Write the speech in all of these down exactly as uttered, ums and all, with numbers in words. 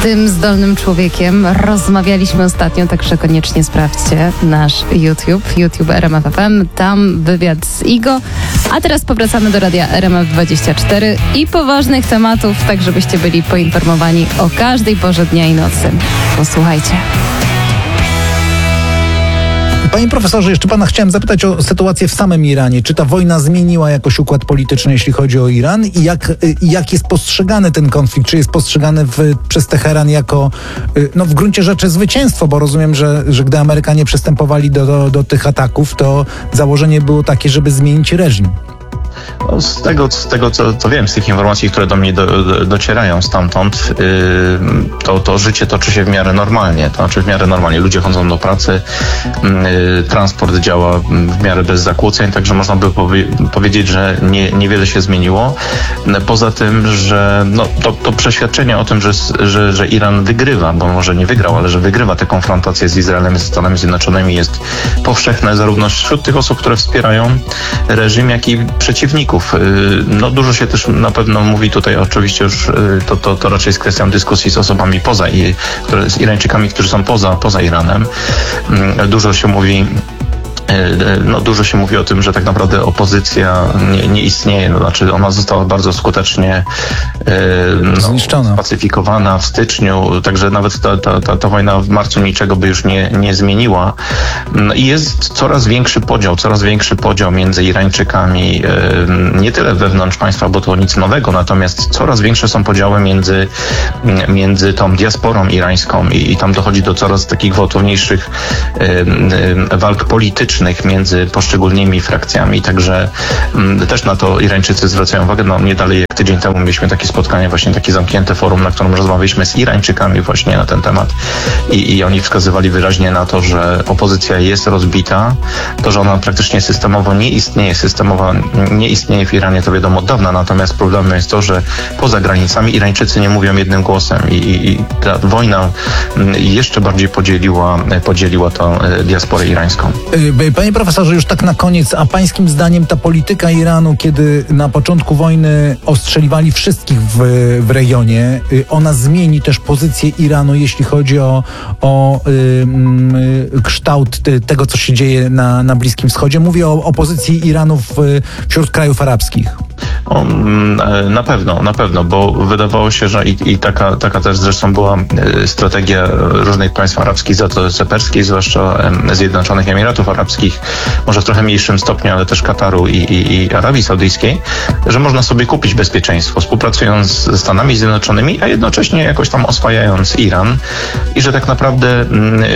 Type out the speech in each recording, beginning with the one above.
tym zdolnym człowiekiem rozmawialiśmy ostatnio, także koniecznie sprawdźcie nasz YouTube, YouTube R M F F M, tam wywiad z Igo. A teraz powracamy do radia R M F dwadzieścia cztery i poważnych tematów, tak żebyście byli poinformowani o każdej porze dnia i nocy. Posłuchajcie. Panie profesorze, jeszcze pana chciałem zapytać o sytuację w samym Iranie. Czy ta wojna zmieniła jakoś układ polityczny, jeśli chodzi o Iran? I jak, jak jest postrzegany ten konflikt? Czy jest postrzegany w, przez Teheran jako, no w gruncie rzeczy zwycięstwo? Bo rozumiem, że, że gdy Amerykanie przystępowali do, do, do tych ataków, to założenie było takie, żeby zmienić reżim. No, z tego, z tego co, co wiem, z tych informacji, które do mnie do, do, docierają stamtąd, yy, to, to życie toczy się w miarę normalnie. To znaczy w miarę normalnie. Ludzie chodzą do pracy, yy, transport działa w miarę bez zakłóceń, także można by powie, powiedzieć, że nie, niewiele się zmieniło. Poza tym, że no, to, to przeświadczenie o tym, że, że, że Iran wygrywa, bo może nie wygrał, ale że wygrywa tę konfrontację z Izraelem i z Stanami Zjednoczonymi, jest powszechne zarówno wśród tych osób, które wspierają reżim, jak i przeciwników. No dużo się też na pewno mówi tutaj, oczywiście już to, to, to raczej jest kwestią dyskusji z osobami poza, które, z Irańczykami, którzy są poza, poza Iranem. Dużo się mówi No, dużo się mówi o tym, że tak naprawdę opozycja nie, nie istnieje, no, znaczy ona została bardzo skutecznie no, zniszczona, spacyfikowana w styczniu, także nawet ta, ta, ta, ta wojna w marcu niczego by już nie, nie zmieniła. I jest coraz większy podział, coraz większy podział między Irańczykami, nie tyle wewnątrz państwa, bo to nic nowego, natomiast coraz większe są podziały między, między tą diasporą irańską i, i tam dochodzi do coraz takich gwałtowniejszych walk politycznych między poszczególnymi frakcjami, także m, też na to Irańczycy zwracają uwagę. No nie dalej jak tydzień temu mieliśmy takie spotkanie, właśnie takie zamknięte forum, na którym rozmawialiśmy z Irańczykami właśnie na ten temat i, i oni wskazywali wyraźnie na to, że opozycja jest rozbita, to, że ona praktycznie systemowo nie istnieje, systemowo nie istnieje w Iranie, to wiadomo od dawna, natomiast problemem jest to, że poza granicami Irańczycy nie mówią jednym głosem i, i, i ta wojna jeszcze bardziej podzieliła, podzieliła tą diasporę irańską. Panie profesorze, już tak na koniec, a pańskim zdaniem ta polityka Iranu, kiedy na początku wojny ostrzeliwali wszystkich w, w regionie, ona zmieni też pozycję Iranu, jeśli chodzi o, o y, y, kształt tego, co się dzieje na, na Bliskim Wschodzie? Mówię o, o pozycji Iranu w, wśród krajów arabskich. O, na pewno, na pewno, bo wydawało się, że i, i taka, taka też zresztą była strategia różnych państw arabskich, Zatoce Perskiej, zwłaszcza Zjednoczonych Emiratów Arabskich, może w trochę mniejszym stopniu, ale też Kataru i, i, i Arabii Saudyjskiej, że można sobie kupić bezpieczeństwo, współpracując ze Stanami Zjednoczonymi, a jednocześnie jakoś tam oswajając Iran i że tak naprawdę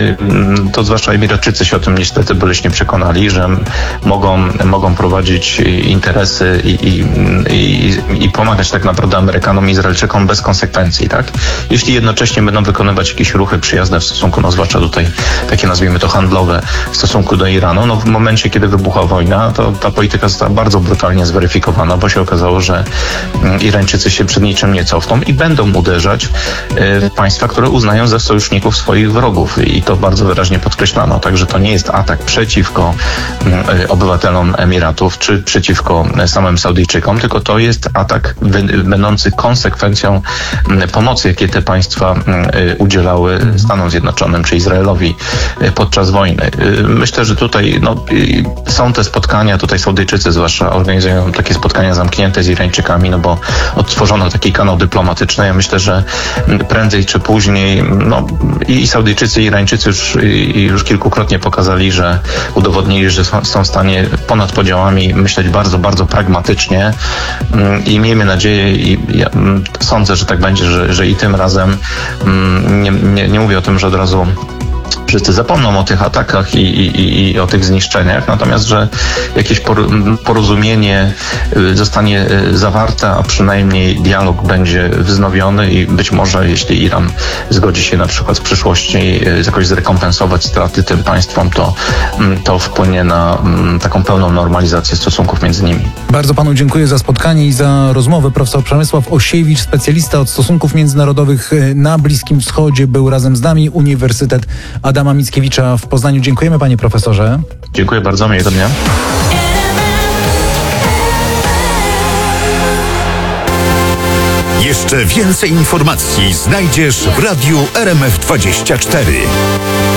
to zwłaszcza Emiratczycy się o tym niestety boleśnie przekonali, że mogą, mogą prowadzić interesy i, i I, i pomagać tak naprawdę Amerykanom i Izraelczykom bez konsekwencji, tak? Jeśli jednocześnie będą wykonywać jakieś ruchy przyjazne w stosunku, no zwłaszcza tutaj takie nazwijmy to handlowe w stosunku do Iranu, no w momencie, kiedy wybucha wojna, to ta polityka została bardzo brutalnie zweryfikowana, bo się okazało, że Irańczycy się przed niczym nie cofną i będą uderzać w państwa, które uznają za sojuszników swoich wrogów i to bardzo wyraźnie podkreślano, także to nie jest atak przeciwko obywatelom Emiratów czy przeciwko samym Saudyjczykom, tylko to jest atak będący konsekwencją pomocy, jakie te państwa udzielały Stanom Zjednoczonym czy Izraelowi podczas wojny. Myślę, że tutaj no, są te spotkania, tutaj Saudyjczycy zwłaszcza organizują takie spotkania zamknięte z Irańczykami, no bo odtworzono taki kanał dyplomatyczny. Ja myślę, że prędzej czy później no, i Saudyjczycy i Irańczycy już, już kilkukrotnie pokazali, że udowodnili, że są, są w stanie ponad podziałami myśleć bardzo, bardzo pragmatycznie i miejmy nadzieję i ja sądzę, że tak będzie, że, że i tym razem nie, nie, nie mówię o tym, że od razu wszyscy zapomną o tych atakach i, i, i o tych zniszczeniach, natomiast, że jakieś porozumienie zostanie zawarte, a przynajmniej dialog będzie wznowiony i być może, jeśli Iran zgodzi się na przykład w przyszłości jakoś zrekompensować straty tym państwom, to, to wpłynie na taką pełną normalizację stosunków między nimi. Bardzo panu dziękuję za spotkanie i za rozmowę. Profesor Przemysław Osiewicz, specjalista od stosunków międzynarodowych na Bliskim Wschodzie, był razem z nami. Uniwersytet Adama Mickiewicza w Poznaniu. Dziękujemy, panie profesorze. Dziękuję bardzo, miłego dnia. Jeszcze Jeszcze więcej informacji znajdziesz w Radiu R M F dwadzieścia cztery.